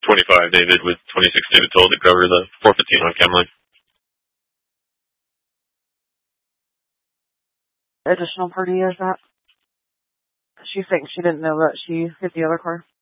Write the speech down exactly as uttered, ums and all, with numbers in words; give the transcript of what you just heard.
twenty-five David with twenty-six David told to cover the four fifteen on chem line. Additional party is that? She thinks she didn't know that she hit the other car.